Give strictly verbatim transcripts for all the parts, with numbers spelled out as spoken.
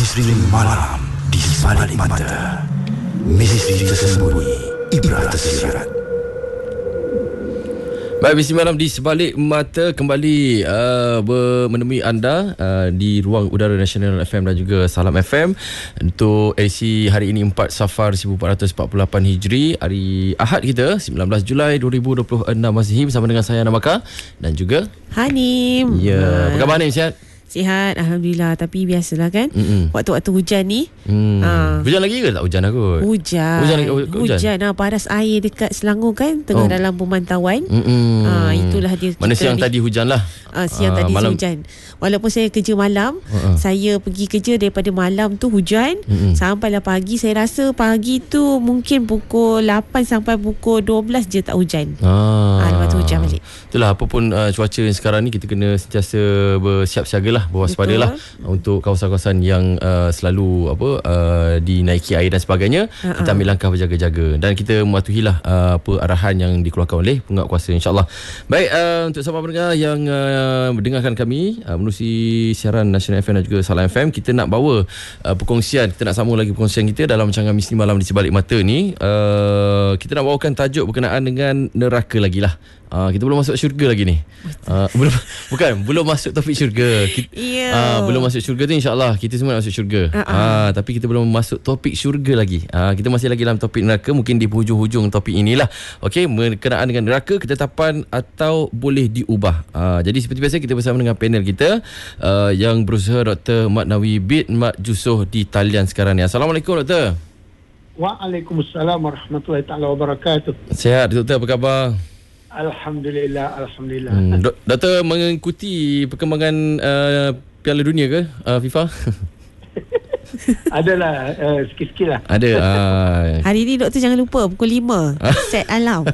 Misteri malam di balik mata. Misteri tersembunyi, ibrah tersirat. Baik, misteri malam di sebalik mata kembali uh, menemui anda uh, di ruang udara Nasional F M dan juga Salam F M untuk edisi hari ini empat Safar seribu empat ratus empat puluh lapan Hijri, hari Ahad kita sembilan belas Julai dua ribu dua puluh enam Masihi, bersama dengan saya Namaka dan juga Hanim. Ya, apa khabar Hanim? Sihat? Sihat, Alhamdulillah. Tapi biasalah kan, Mm-mm. waktu-waktu hujan ni. Hmm. Ha. Hujan lagi ke tak hujan aku? Hujan. Hujan lagi? Oh, hujan. Hujan. Ha, paras air dekat Selangor kan, tengah Oh. dalam pemantauan. Mm-mm. Ha, itulah dia. Mana kita siang ni. tadi hujan lah. Ha, siang Ah, tadi malam. hujan. Walaupun saya kerja malam, Uh-uh. saya pergi kerja daripada malam tu hujan. Mm-mm. Sampailah pagi. Saya rasa pagi tu mungkin pukul lapan sampai pukul dua belas je tak hujan. Ah. Ah, lepas tu hujan balik. Itulah, apapun uh, cuaca yang sekarang ni, kita kena sentiasa bersiap-siaga lah, berwaspada lah untuk kawasan-kawasan yang uh, selalu apa uh, dinaiki air dan sebagainya. Uh-uh. Kita ambil langkah berjaga-jaga dan kita mematuhilah uh, apa arahan yang dikeluarkan oleh penguatkuasa, insyaAllah. Baik, uh, untuk sahabat pendengar yang uh, mendengarkan kami uh, menerusi siaran Nasional F M dan juga Salam F M, kita nak bawa uh, perkongsian, kita nak sambung lagi perkongsian kita dalam rancangan Misteri Malam di Sebalik Mata ni. Uh, kita nak bawakan tajuk berkenaan dengan neraka lagi lah. Uh, kita belum masuk syurga lagi ni. Uh, belum bukan belum masuk topik syurga. Kita, Ya. uh, belum masuk syurga tu, insya-Allah kita semua nak masuk syurga. Uh-uh. Uh, tapi kita belum masuk topik syurga lagi. Uh, kita masih lagi dalam topik neraka, mungkin di hujung-hujung topik inilah. Okey, berkenaan dengan neraka, ketetapan atau boleh diubah. Uh, jadi seperti biasa kita bersama dengan panel kita uh, yang berusaha, Doktor Mat Nawi bin Mat Jusoh di talian sekarang ni. Assalamualaikum Doktor. Waalaikumsalam warahmatullahi taala wabarakatuh. Sihat Doktor, apa khabar? Alhamdulillah, alhamdulillah. Hmm, dok, doktor mengikuti perkembangan uh, Piala Dunia ke uh, FIFA? Adalah uh, sikit-sikit lah. Ada. Uh, Hari ni doktor jangan lupa pukul lima set alarm.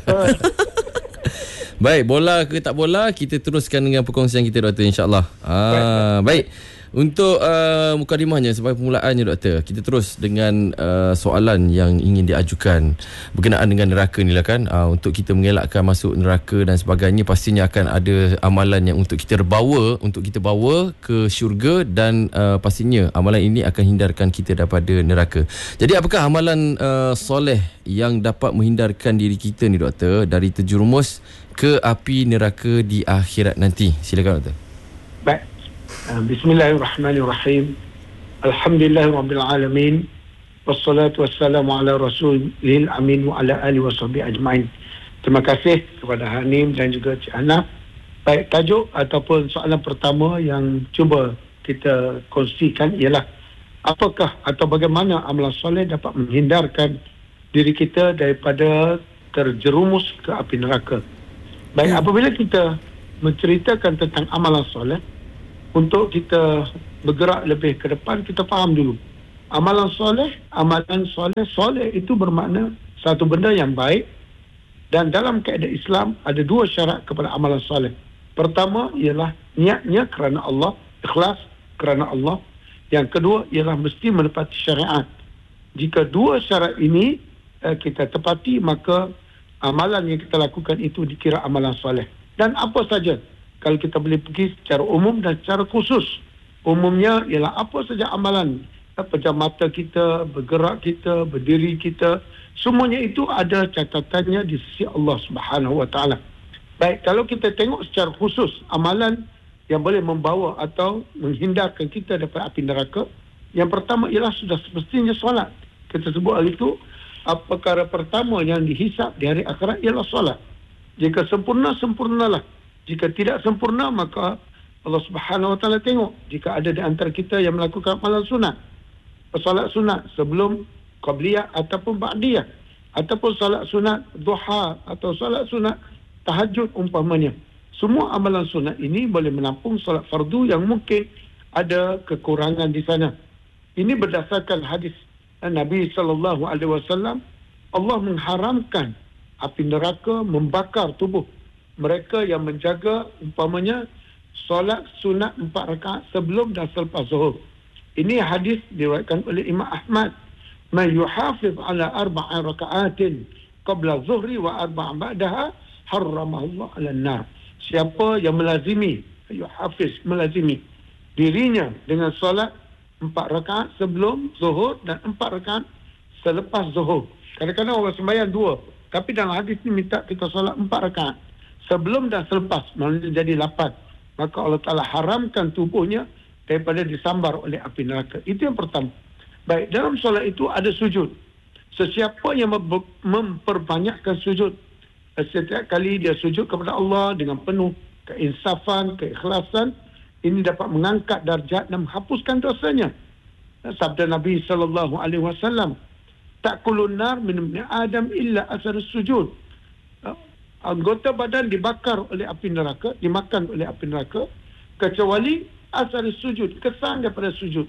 baik, bola ke tak bola, kita teruskan dengan perkongsian kita Doktor, insya-Allah. Ah, baik. Untuk uh, mukadimahnya sebagai permulaannya Doktor, kita terus dengan uh, soalan yang ingin diajukan berkenaan dengan neraka ni lah kan. Uh, untuk kita mengelakkan masuk neraka dan sebagainya, pastinya akan ada amalan yang untuk kita bawa, untuk kita bawa ke syurga, dan uh, pastinya amalan ini akan hindarkan kita daripada neraka. Jadi apakah amalan uh, soleh yang dapat menghindarkan diri kita ni Doktor dari terjerumus ke api neraka di akhirat nanti? Silakan Doktor. Baik. Uh, Bismillahirrahmanirrahim. Alhamdulillahirabbil alamin. Wassalatu wassalamu ala rasulil amin wa ala alihi washabihi ajmain. Terima kasih kepada Hanim dan juga Cik Ana. Baik, tajuk ataupun soalan pertama yang cuba kita kongsikan ialah apakah atau bagaimana amalan soleh dapat menghindarkan diri kita daripada terjerumus ke api neraka. Baik, apabila kita menceritakan tentang amalan soleh, untuk kita bergerak lebih ke depan, kita faham dulu. Amalan soleh, amalan soleh, soleh itu bermakna satu benda yang baik, dan dalam kaedah Islam ada dua syarat kepada amalan soleh. Pertama ialah niatnya kerana Allah, ikhlas kerana Allah. Yang kedua ialah mesti menepati syariat. Jika dua syarat ini eh, kita tepati, maka amalan yang kita lakukan itu dikira amalan soleh. Dan apa saja, kalau kita boleh pergi secara umum dan secara khusus. Umumnya ialah apa saja amalan, pejam mata kita, bergerak kita, berdiri kita, semuanya itu ada catatannya di sisi Allah Subhanahu Wa Taala. Baik, kalau kita tengok secara khusus amalan yang boleh membawa atau menghindarkan kita daripada api neraka, yang pertama ialah sudah semestinya solat. Kita sebut hal itu, perkara pertama yang dihisap di hari akhirat ialah solat. Jika sempurna, sempurnalah. Jika tidak sempurna, maka Allah Subhanahu Wa Taala tengok. Jika ada di antara kita yang melakukan amalan sunat, solat sunat sebelum qabliyah ataupun ba'diyah, ataupun solat sunat duha atau solat sunat tahajud umpamanya, semua amalan sunat ini boleh menampung solat fardu yang mungkin ada kekurangan di sana. Ini berdasarkan hadis Nabi sallallahu alaihi wasallam, Allah mengharamkan api neraka membakar tubuh mereka yang menjaga umpamanya solat sunat empat rakaat sebelum dan selepas zuhur. Ini hadis diriwayatkan oleh Imam Ahmad. Man yuhafiz ala arba'a raka'atin qabla zuhri wa arba'a ba'daha harramahu Allah 'ala an-nar. Siapa yang melazimi, yuhafiz, melazimi dirinya dengan solat empat rakaat sebelum zuhur dan empat rakaat selepas zuhur. Kadang-kadang orang sembahyang dua, tapi dalam hadis ni minta kita solat empat rakaat sebelum dan selepas, maknanya jadi lapan. Maka Allah Ta'ala haramkan tubuhnya daripada disambar oleh api neraka. Itu yang pertama. Baik, dalam solat itu ada sujud. Sesiapa yang mem- memperbanyakkan sujud, setiap kali dia sujud kepada Allah dengan penuh keinsafan, keikhlasan, ini dapat mengangkat darjat dan menghapuskan dosanya. Sabda Nabi sallallahu alaihi wasallam, "Ta'kulun nar min ibni Adam illa asar sujud." Anggota badan dibakar oleh api neraka, dimakan oleh api neraka, kecuali asar sujud, kesan daripada sujud.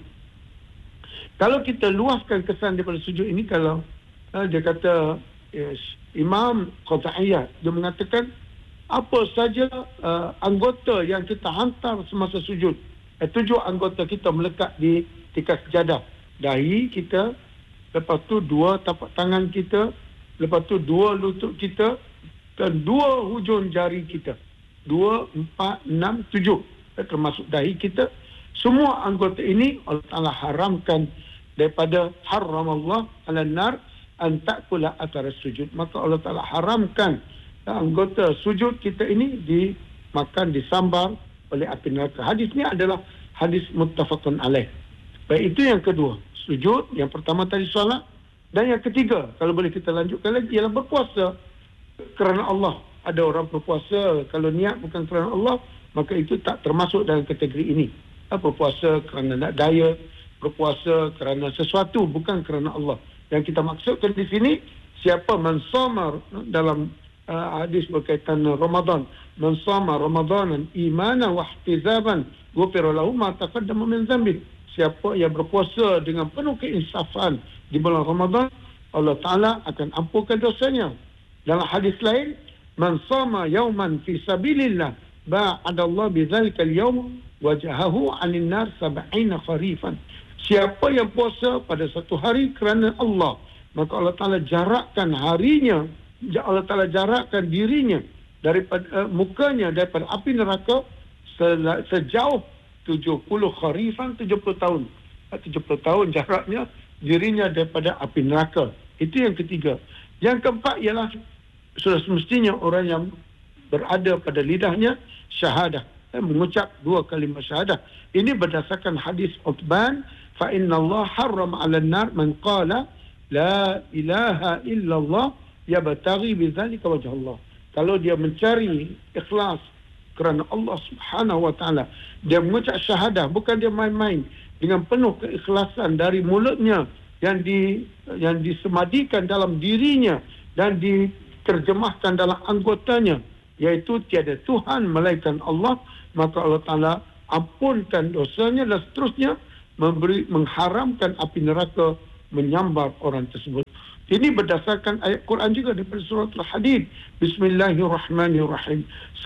Kalau kita luaskan kesan daripada sujud ini, kalau uh, dia kata yes, Imam Qataiyah, dia mengatakan apa saja uh, anggota yang kita hantar semasa sujud, eh, tujuh anggota kita melekat di tikas sejadah. Dahi kita, lepas tu dua tapak tangan kita, lepas tu dua lutut kita dan dua hujung jari kita. Dua, empat, enam, tujuh, eh, termasuk dahi kita. Semua anggota ini Allah Ta'ala haramkan daripada haramallah ala nar an ta'kula athara sujud. Maka Allah Ta'ala haramkan anggota sujud kita ini dimakan, disambar oleh api neraka. Hadis ni adalah hadis muttafaqun alaih. Baik, itu yang kedua, sujud. Yang pertama tadi solat. Dan yang ketiga, kalau boleh kita lanjutkan lagi, ialah berpuasa kerana Allah. Ada orang berpuasa kalau niat bukan kerana Allah, maka itu tak termasuk dalam kategori ini. Berpuasa kerana nak daya, berpuasa kerana sesuatu bukan kerana Allah. Yang kita maksudkan di sini, siapa mensomar dalam uh, hadis berkaitan Ramadan, mensomar Ramadanan imanan wa ihtizaban ghufira lahu ma taqaddama min dhanbi. Siapa yang berpuasa dengan penuh keinsafan di bulan Ramadan, Allah Ta'ala akan ampunkan dosanya. Dalam hadis lain, man sama yawman fi sabilillah ba'adallah bidzalika al-yawm wajahahu 'anil nar sab'ina kharifan. Siapa yang puasa pada satu hari kerana Allah, maka Allah Ta'ala jarakkan harinya, Allah Ta'ala jarakkan dirinya daripada uh, mukanya daripada api neraka se- sejauh tujuh puluh kharifan, tujuh puluh tahun. tujuh puluh tahun jaraknya dirinya daripada api neraka. Itu yang ketiga. Yang keempat ialah sudah semestinya orang yang berada pada lidahnya syahadah, eh, mengucap dua kalimah syahadah. Ini berdasarkan hadis Uthman, fa inna Allah harram 'ala an-nar man qala la ilaha illallah yabtaghi bidzalika wajh Allah. Kalau dia mencari ikhlas kerana Allah Subhanahu wa taala, dia mengucap syahadah, bukan dia main-main, dengan penuh keikhlasan dari mulutnya yang di yang disemadikan dalam dirinya dan diterjemahkan dalam anggotanya, iaitu tiada Tuhan melainkan Allah, maka Allah Ta'ala ampunkan dosanya dan seterusnya memberi mengharamkan api neraka menyambar orang tersebut. Ini berdasarkan ayat Quran juga daripada surah Al-Hadid. Bismillahirrahmanirrahim.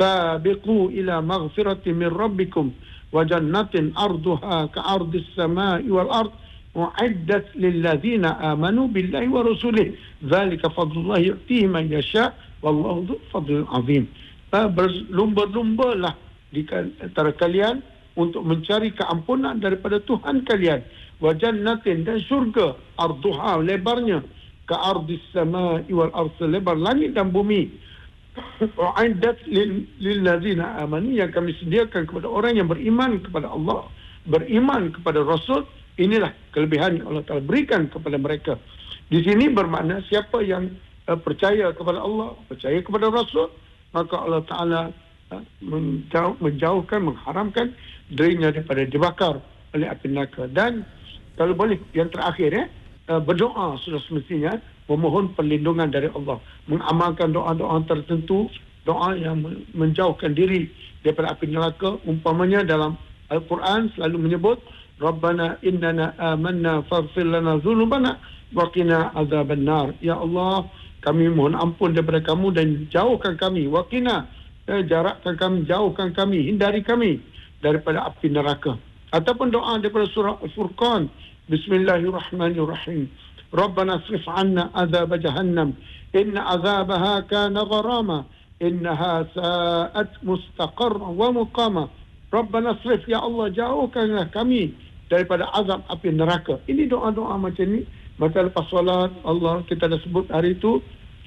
Sabiqu ila maghfiratin min rabbikum wa jannatin arduha ka'ardis samai wal ard mu'iddat lilladzina amanu billahi wa rasulih. Zalika fadlullahi yu'tihi man yasha wallahu dzul fadlil azim. Berlumba-lumbalah di antara kalian untuk mencari keampunan daripada Tuhan kalian. Wa jannatin, dan syurga, arduha, lebarnya, ka ardis samai wal ard, lebar langit dan bumi. Wa'iddat lilladzina amanu, yang kami sediakan kepada orang yang beriman kepada Allah, beriman kepada Rasul. Inilah kelebihan yang Allah Ta'ala berikan kepada mereka. Di sini bermakna siapa yang uh, percaya kepada Allah, percaya kepada Rasul, maka Allah Ta'ala uh, menjauh, menjauhkan, mengharamkan dirinya daripada dibakar oleh api neraka. Dan kalau boleh, yang terakhir, ya, uh, berdoa sudah semestinya, memohon perlindungan dari Allah, mengamalkan doa-doa tertentu, doa yang menjauhkan diri daripada api neraka. Umpamanya dalam Al-Quran selalu menyebut, Rabbana innana amanna faghfir lana dhunubana wa qina azaban nar. Ya Allah, kami mohon ampun daripada kamu dan jauhkan kami, wa qina, eh, jarakkan kami, jauhkan kami, hindari kami daripada api neraka. Ataupun doa daripada surah Al-Furqan, Bismillahirrahmanirrahim. Rabbana asrif 'anna azab jahannam inna azabaha kana gharama innaha sa'at mustaqarra wa muqama. Rabbana asrif, ya Allah, jauhkanlah kami daripada azab api neraka. Ini doa-doa macam ni. Macam lepas solat, Allah kita dah sebut hari itu,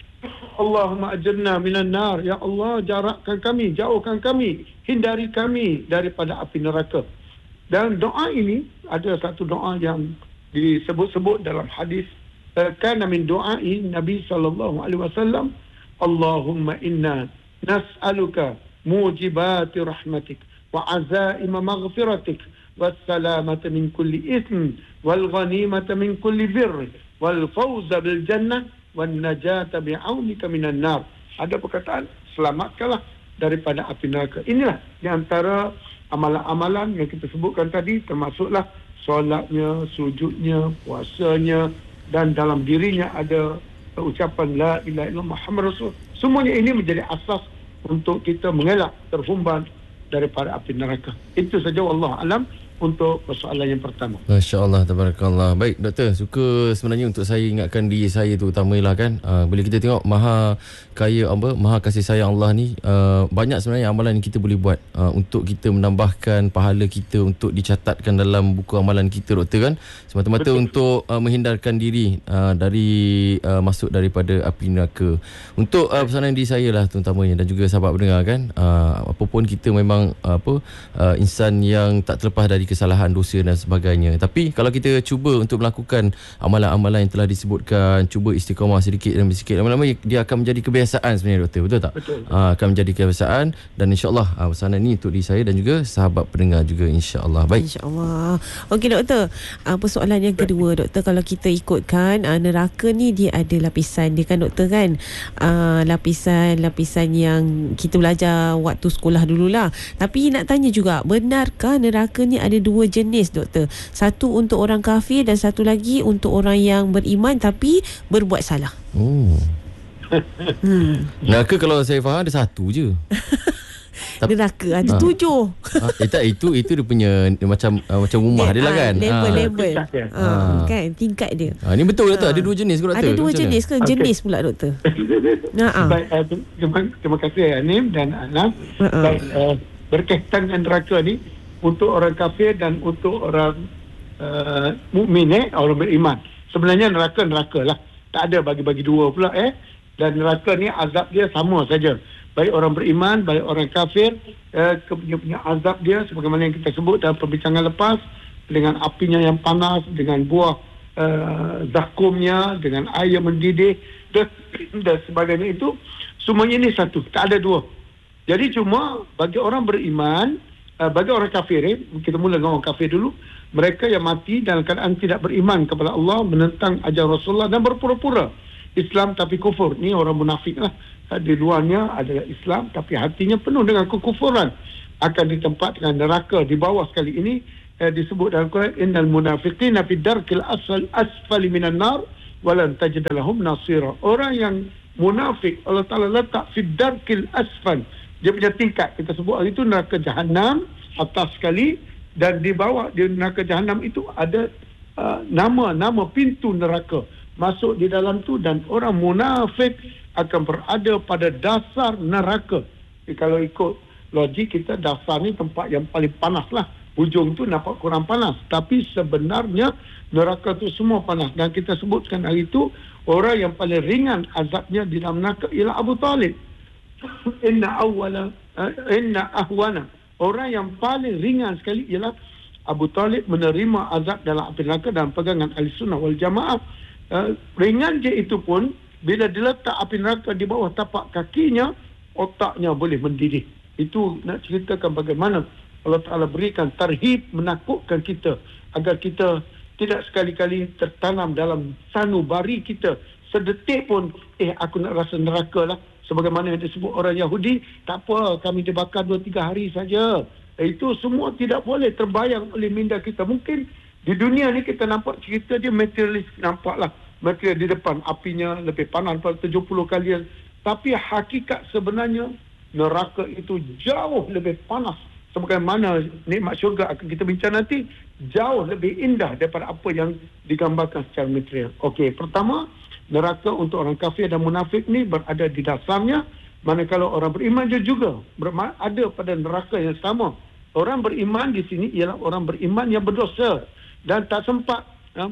Allahumma ajirna minan nar. Ya Allah, jarakkan kami, jauhkan kami, hindari kami daripada api neraka. Dan doa ini ada satu doa yang disebut-sebut dalam hadis, kana min doai Nabi sallallahu alaihi wasallam, Allahumma inna nas'aluka mujibati rahmatik wa azaima maghfiratik wassalamata min kulli ism wal ghanimata min kulli birr wal fawza bil jannah wan najata bi'aunika minan nar. Ada perkataan selamatkanlah daripada api neraka. Inilah di antara amalan-amalan yang kita sebutkan tadi, termasuklah solatnya, sujudnya, puasanya, dan dalam dirinya ada ucapan la ilaha illallah Muhammad Rasul. Semuanya ini menjadi asas untuk kita mengelak terhumban daripada api neraka. Itu saja, wallahu alam, untuk persoalan yang pertama. Masya-Allah, tabarakallah. Baik, doktor, suka sebenarnya untuk saya ingatkan diri saya tu utamalah kan. Uh, bila kita tengok maha kaya apa, maha kasih sayang Allah ni, uh, banyak sebenarnya amalan yang kita boleh buat uh, untuk kita menambahkan pahala kita untuk dicatatkan dalam buku amalan kita, doktor kan. Semata-mata betul, untuk uh, menghindarkan diri uh, dari uh, masuk daripada api neraka. Untuk uh, pesanan diri saya lah terutamanya, dan juga sahabat pendengar kan, uh, apapun kita memang uh, apa uh, insan yang tak terlepas dari kesalahan, dosa dan sebagainya. Tapi kalau kita cuba untuk melakukan amalan-amalan yang telah disebutkan, cuba istiqamah sedikit demi sedikit, lama-lama dia akan menjadi kebiasaan sebenarnya, doktor. Betul tak? Betul. Ha, akan menjadi kebiasaan, dan insya-Allah ha, pesanan ini untuk diri saya dan juga sahabat pendengar juga, insya-Allah. Baik. Insya-Allah. Okey, doktor. Uh, persoalan yang kedua, doktor, kalau kita ikutkan uh, neraka ni dia ada lapisan dia kan, doktor kan? Uh, lapisan-lapisan yang kita belajar waktu sekolah dululah. Tapi nak tanya juga, benarkah neraka ni ada dua jenis, doktor? Satu untuk orang kafir dan satu lagi untuk orang yang beriman tapi berbuat salah. Oh. Hmm. Neraka kalau saya faham ada satu je. Neraka ada ha. tujuh. Ha, eh, tak, itu itu dia punya dia macam uh, macam rumah dia lah kan. Level-level. Ha. Level. Ha. Ha. Kan tingkat dia. Ha, ni betul, doktor. Ha. Ada dua jenis ke, doktor? Ada dua macam jenis ke? Jenis okay. pula, doktor. Nah, baik, uh, terima, terima kasih Anim dan Anas. Uh-uh. Baik, uh, berkaitan dengan neraka ni untuk orang kafir dan untuk orang uh, mukmin, eh, orang beriman. Sebenarnya neraka neraka lah. Tak ada bagi-bagi dua pula, eh. Dan neraka ni azab dia sama saja. Baik orang beriman, baik orang kafir, eh, punya, punya azab dia sebagaimana yang kita sebut dalam perbincangan lepas, dengan apinya yang panas, dengan buah uh, zakumnya, dengan air mendidih dan, dan sebagainya. Itu semuanya ini satu, tak ada dua. Jadi cuma bagi orang beriman, Uh, bagi orang kafir, eh, kita mula dengan orang kafir dulu, mereka yang mati dalam keadaan tidak beriman kepada Allah, menentang ajaran Rasulullah dan berpura-pura Islam tapi kufur. Ni orang munafik lah. Di luarnya adalah Islam tapi hatinya penuh dengan kekufuran, akan ditempatkan neraka di bawah. Sekali ini eh, disebut dalam Quran, innal munafiqina fi darkil asfal asfali minan nar walan tajid lahum nasira. Orang yang munafik Allah Taala letak fi darkil asfal, dia punya tingkat, kita sebut hari itu neraka Jahannam atas sekali, dan di bawah di neraka Jahannam itu ada uh, nama-nama pintu neraka masuk di dalam tu, dan orang munafik akan berada pada dasar neraka. Jadi, kalau ikut logik kita, dasar ni tempat yang paling panas lah, ujung tu nampak kurang panas, tapi sebenarnya neraka tu semua panas. Dan kita sebutkan hari itu orang yang paling ringan azabnya di dalam neraka ialah Abu Talib. Inna awwala uh, inna ahwana, orang yang paling ringan sekali ialah Abu Talib menerima azab dalam api neraka dalam pegangan Ahlussunnah wal Jamaah. Uh, ringan je itu pun, bila diletak api neraka di bawah tapak kakinya, otaknya boleh mendidih. Itu nak ceritakan bagaimana Allah Ta'ala berikan tarhib, menakutkan kita agar kita tidak sekali-kali tertanam dalam sanubari kita sedetik pun, eh aku nak rasa neraka lah. Sebagaimana yang disebut orang Yahudi, tak apa, kami dibakar dua tiga hari saja. Itu semua tidak boleh terbayang oleh minda kita. Mungkin di dunia ni kita nampak cerita dia materialis, nampaklah material di depan, apinya lebih panas daripada tujuh puluh kali. Tapi hakikat sebenarnya neraka itu jauh lebih panas. Sebagaimana nikmat syurga akan kita bincang nanti, jauh lebih indah daripada apa yang digambarkan secara material. Okey, pertama, neraka untuk orang kafir dan munafik ni berada di dasarnya, manakala orang beriman dia juga ada pada neraka yang sama. Orang beriman di sini ialah orang beriman yang berdosa dan tak sempat uh,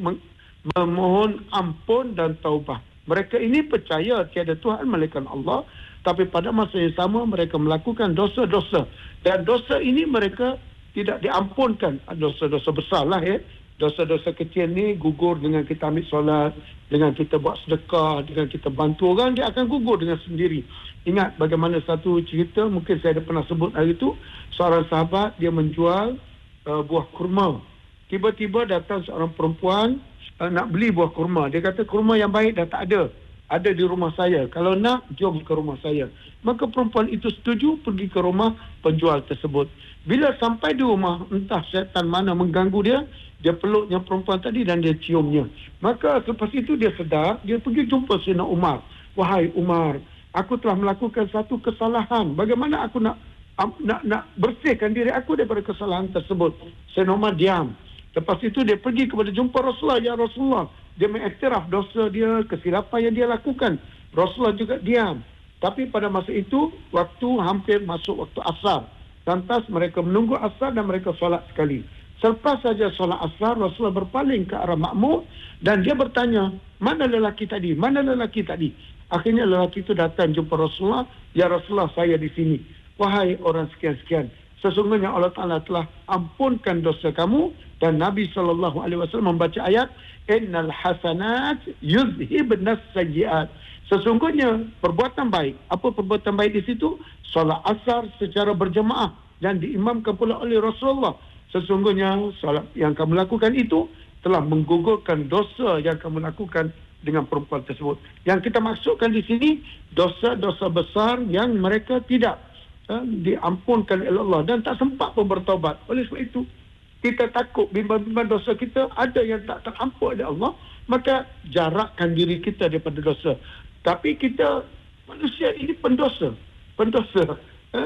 memohon ampun dan taubah. Mereka ini percaya tiada Tuhan melainkan Allah, tapi pada masa yang sama mereka melakukan dosa-dosa, dan dosa ini mereka tidak diampunkan. Dosa-dosa besar lah ya. Dosa-dosa kecil ni gugur dengan kita ambil solat, dengan kita buat sedekah, dengan kita bantu orang, dia akan gugur dengan sendiri. Ingat bagaimana satu cerita, mungkin saya ada pernah sebut hari itu, seorang sahabat dia menjual uh, buah kurma. Tiba-tiba datang seorang perempuan uh, nak beli buah kurma. Dia kata kurma yang baik dah tak ada. Ada di rumah saya. Kalau nak, jom ke rumah saya. Maka perempuan itu setuju pergi ke rumah penjual tersebut. Bila sampai di rumah, entah syaitan mana mengganggu dia, dia peluknya perempuan tadi dan dia ciumnya. Maka selepas itu dia sedar, dia pergi jumpa Sayyidina Umar. Wahai Umar, aku telah melakukan satu kesalahan. Bagaimana aku nak nak nak bersihkan diri aku daripada kesalahan tersebut? Sayyidina Umar diam. Lepas itu dia pergi kepada jumpa Rasulullah. Ya Rasulullah, dia mengiktiraf dosa dia, kesilapan yang dia lakukan. Rasulullah juga diam. Tapi pada masa itu, waktu hampir masuk waktu asar. Lantas mereka menunggu asar dan mereka solat sekali. Selepas saja solat asar, Rasulullah berpaling ke arah makmum dan dia bertanya, mana lelaki tadi? Mana lelaki tadi? Akhirnya lelaki itu datang jumpa Rasulullah. Ya Rasulullah, saya di sini. Wahai orang sekian-sekian, sesungguhnya Allah Ta'ala telah ampunkan dosa kamu. Dan Nabi sallallahu alaihi wasallam membaca ayat, innal hasanat yuzhibnas sayyiat. Sesungguhnya perbuatan baik. Apa perbuatan baik di situ? Solat asar secara berjemaah dan diimamkan pula oleh Rasulullah. Sesungguhnya solat yang kamu lakukan itu telah menggugurkan dosa yang kamu lakukan dengan perempuan tersebut. Yang kita maksudkan di sini dosa-dosa besar yang mereka tidak uh, diampunkan oleh Allah dan tak sempat pun bertaubat. Oleh sebab itu kita takut bimbang-bimbang dosa kita ada yang tak terampun oleh Allah, maka jarakkan diri kita daripada dosa. Tapi kita manusia ini pendosa, pendosa. Eh?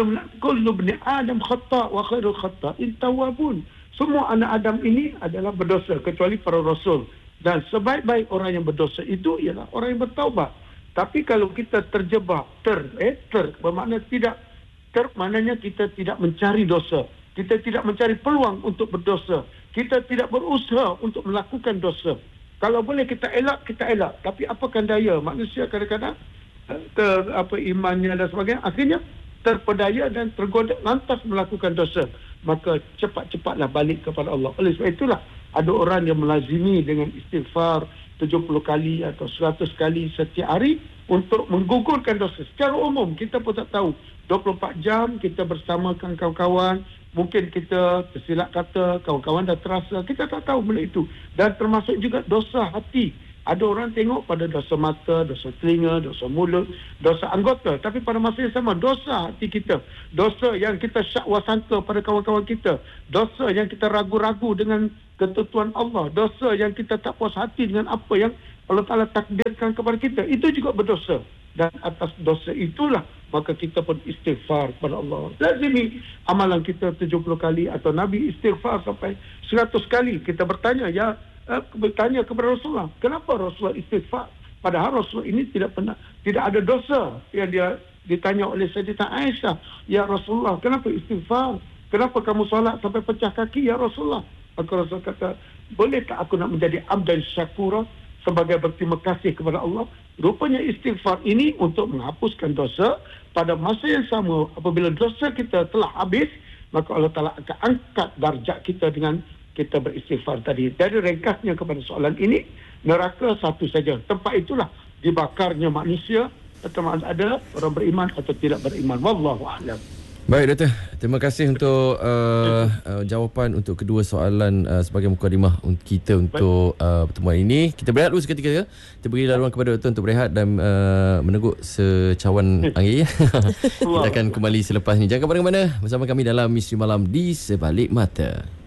Kullu bani Adam khata' wa khairul khata'in tawwabun. Semua anak Adam ini adalah berdosa kecuali para rasul. Dan sebaik-baik orang yang berdosa itu ialah orang yang bertaubat. Tapi kalau kita terjebak, ter, eh, ter, bermakna tidak, ter, maknanya kita tidak mencari dosa. Kita tidak mencari peluang untuk berdosa. Kita tidak berusaha untuk melakukan dosa. Kalau boleh kita elak, kita elak. Tapi apakan daya manusia kadang-kadang ter, apa imannya dan sebagainya, akhirnya terpedaya dan tergoda lantas melakukan dosa. Maka cepat-cepatlah balik kepada Allah. Oleh sebab itulah ada orang yang melazimi dengan istighfar tujuh puluh kali atau seratus kali setiap hari untuk menggugurkan dosa. Secara umum kita pun tak tahu. dua puluh empat jam kita bersama kawan-kawan, mungkin kita tersilap kata, kawan-kawan dah terasa, kita tak tahu benda itu. Dan termasuk juga dosa hati. Ada orang tengok pada dosa mata, dosa telinga, dosa mulut, dosa anggota. Tapi pada masa yang sama, dosa hati kita. Dosa yang kita syakwa sangka pada kawan-kawan kita. Dosa yang kita ragu-ragu dengan ketentuan Allah. Dosa yang kita tak puas hati dengan apa yang Allah Ta'ala takdirkan kepada kita. Itu juga berdosa. Dan atas dosa itulah maka kita pun istighfar kepada Allah. Lazimi amalan kita tujuh puluh kali atau Nabi istighfar sampai seratus kali. Kita bertanya, ya uh, bertanya kepada Rasulullah, kenapa Rasulullah istighfar? Padahal Rasulullah ini tidak pernah, tidak ada dosa. Yang dia ditanya oleh Sayyidatina Aisyah, ya Rasulullah, kenapa istighfar? Kenapa kamu solat sampai pecah kaki, ya Rasulullah? Maka Rasulullah kata, boleh tak aku nak menjadi abdan syakura, sebagai berterima kasih kepada Allah? Rupanya istighfar ini untuk menghapuskan dosa. Pada masa yang sama, apabila dosa kita telah habis, maka Allah Ta'ala akan angkat darjat kita dengan kita beristighfar tadi. Dari ringkasnya kepada soalan ini, neraka satu saja. Tempat itulah dibakarnya manusia, sama ada orang beriman atau tidak beriman. Wallahu a'lam. Baik Doktor, terima kasih untuk uh, uh, jawapan untuk kedua soalan uh, sebagai mukadimah kita untuk uh, pertemuan ini. Kita berehat dulu seketika ya. Kita beri laluan kepada Doktor untuk berehat dan uh, meneguk secawan angin. Kita akan kembali selepas ini. Jangan ke mana-mana, bersama kami dalam Misteri Malam di Sebalik Mata.